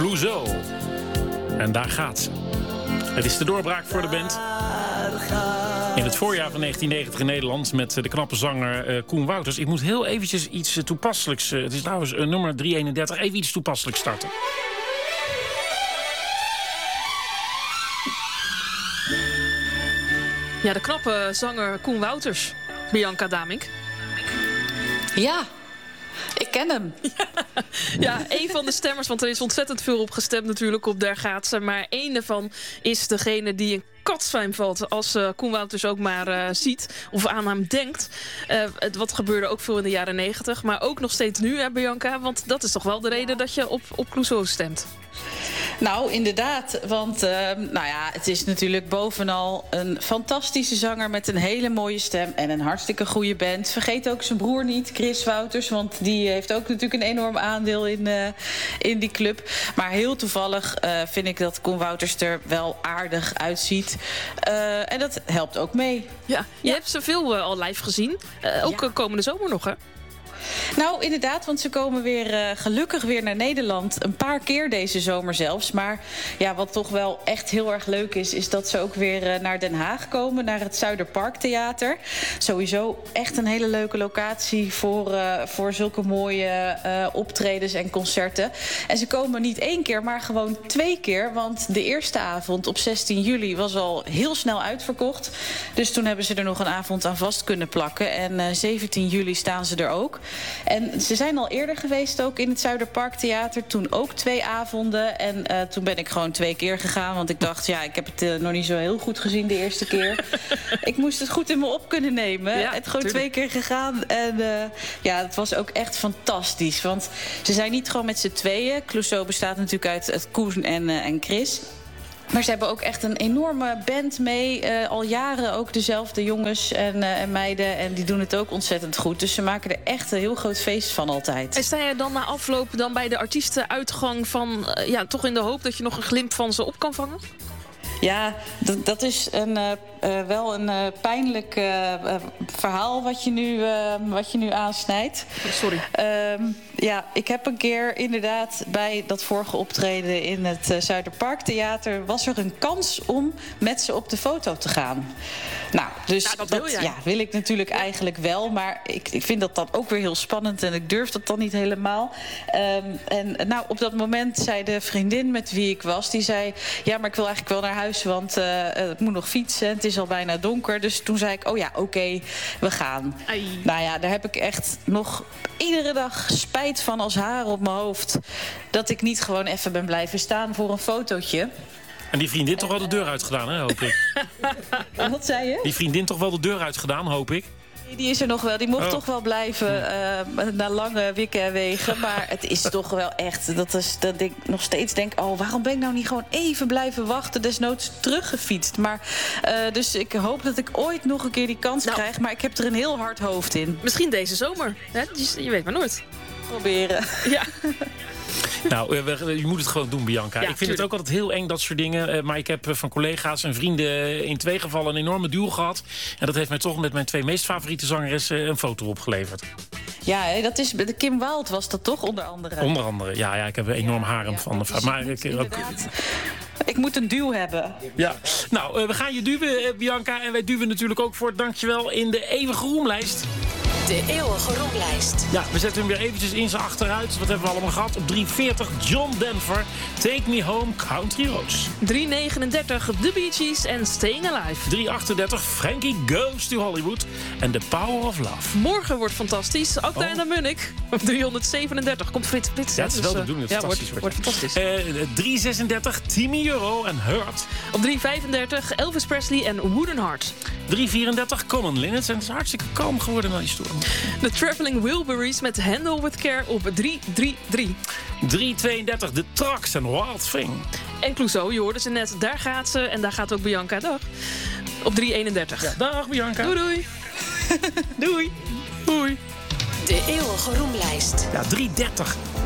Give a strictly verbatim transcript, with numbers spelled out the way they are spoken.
Clouseau. En daar gaat ze. Het is de doorbraak voor de band. In het voorjaar van negentien negentig in Nederland met de knappe zanger uh, Koen Wouters. Ik moet heel eventjes iets uh, toepasselijks... Uh, het is trouwens uh, nummer driehonderdeenendertig. Even iets toepasselijks starten. Ja, de knappe zanger Koen Wouters. Bianca Damink. Ja, ik ken hem. Ja, ja, een van de stemmers, want er is ontzettend veel op gestemd natuurlijk op Daar gaat ze. Maar één daarvan is degene die een katzwijm valt als uh, Koen Wouters ook maar uh, ziet of aan hem denkt. Uh, het, wat gebeurde ook veel in de jaren negentig, maar ook nog steeds nu, hè, Bianca? Want dat is toch wel de reden dat je op, op Clouseau stemt? Nou, inderdaad. Want uh, nou ja, het is natuurlijk bovenal een fantastische zanger met een hele mooie stem en een hartstikke goede band. Vergeet ook zijn broer niet, Chris Wouters, want die heeft ook natuurlijk een enorm aandeel in, uh, in die club. Maar heel toevallig uh, vind ik dat Koen Wouters er wel aardig uitziet. Uh, en dat helpt ook mee. Ja, je ja. hebt ze veel uh, al live gezien. Uh, ook ja. komende zomer nog, hè? Nou, inderdaad, want ze komen weer uh, gelukkig weer naar Nederland. Een paar keer deze zomer zelfs. Maar ja, wat toch wel echt heel erg leuk is, is dat ze ook weer uh, naar Den Haag komen, naar het Zuiderparktheater. Sowieso echt een hele leuke locatie voor, uh, voor zulke mooie uh, optredens en concerten. En ze komen niet één keer, maar gewoon twee keer. Want de eerste avond op zestien juli was al heel snel uitverkocht. Dus toen hebben ze er nog een avond aan vast kunnen plakken. En uh, zeventien juli staan ze er ook. En ze zijn al eerder geweest ook in het Zuiderparktheater. Toen ook twee avonden. En uh, toen ben ik gewoon twee keer gegaan. Want ik dacht, ja, ik heb het uh, nog niet zo heel goed gezien de eerste keer. Ik moest het goed in me op kunnen nemen. Ja, het gewoon tuurlijk. twee keer gegaan. En uh, ja, het was ook echt fantastisch. Want ze zijn niet gewoon met z'n tweeën. Clouseau bestaat natuurlijk uit, uit Koen en, uh, en Chris. Maar ze hebben ook echt een enorme band mee. Uh, al jaren ook dezelfde jongens en, uh, en meiden. En die doen het ook ontzettend goed. Dus ze maken er echt een heel groot feest van altijd. En sta je dan na afloop dan bij de artiestenuitgang van... Uh, ja, toch in de hoop dat je nog een glimp van ze op kan vangen? Ja, dat, dat is een, uh, uh, wel een uh, pijnlijk uh, verhaal wat je nu, uh, wat je nu aansnijdt. Sorry. Uh, ja, ik heb een keer inderdaad bij dat vorige optreden in het uh, Zuiderparktheater... was er een kans om met ze op de foto te gaan. Nou, dus ja, dat, dat wil, jij. Ja, wil ik natuurlijk eigenlijk wel. Maar ik, ik vind dat dan ook weer heel spannend en ik durf dat dan niet helemaal. Um, en nou, op dat moment zei de vriendin met wie ik was... die zei, ja, maar ik wil eigenlijk wel naar huis... want uh, ik moet nog fietsen, het is al bijna donker. Dus toen zei ik, oh ja, oké, okay, we gaan. Ai. Nou ja, daar heb ik echt nog iedere dag spijt van als haar op mijn hoofd... dat ik niet gewoon even ben blijven staan voor een fotootje. En die vriendin toch wel de deur uitgedaan, hè, hoop ik? Wat zei je? Die vriendin toch wel de deur uitgedaan, hoop ik? Die is er nog wel. Die mocht oh. toch wel blijven uh, na lange wikken en wegen. Maar het is toch wel echt... Dat, is, dat ik nog steeds denk... oh, waarom ben ik nou niet gewoon even blijven wachten? Desnoods teruggefietst. Maar, uh, dus ik hoop dat ik ooit nog een keer die kans nou. krijg. Maar ik heb er een heel hard hoofd in. Misschien deze zomer. Hè? Je, je weet maar nooit. Proberen. Ja. Nou, je moet het gewoon doen, Bianca. Ja, ik vind tuurlijk. het ook altijd heel eng, dat soort dingen. Maar ik heb van collega's en vrienden in twee gevallen een enorme duel gehad. En dat heeft mij toch met mijn twee meest favoriete zangeressen een foto opgeleverd. Ja, dat is, de Kim Wilde was dat toch, onder andere? Onder andere, ja. ja ik heb een enorm ja, harem ja, van. Dus maar ik, ook, ik moet een duw hebben. Ja, nou, we gaan je duwen, Bianca. En wij duwen natuurlijk ook voor dankjewel in de eeuwige roemlijst. De eeuwige roemlijst. Ja, we zetten hem weer eventjes in zijn achteruit. Wat hebben we allemaal gehad? Op drie veertig John Denver, Take Me Home, Country Roads. drie negenendertig The Bee Gees en Staying Alive. drie achtendertig Frankie Goes to Hollywood en The Power of Love. Morgen wordt fantastisch. Acta oh. en de Munnik. Op driehonderdzevenendertig komt Frits Spits. Ja, het is wel de bedoeling. Ja, fantastisch wordt, wordt fantastisch. Uh, drie zesendertig Timmy Euro en Hurt. Op drie vijfendertig Elvis Presley en Wooden Heart. drie vierendertig Common Linnets. En het is hartstikke kalm geworden na die stoel. De Traveling Wilburys met Handle with Care op drie drie drie. drie tweeëndertig The Trucks en Wild Thing. En Clouseau, je hoorde ze net. Daar gaat ze en daar gaat ook Bianca. Dag. Op drie eenendertig. Ja, dag Bianca. Doei doei. doei. Doei. De eeuwige roemlijst. Ja, drie dertig.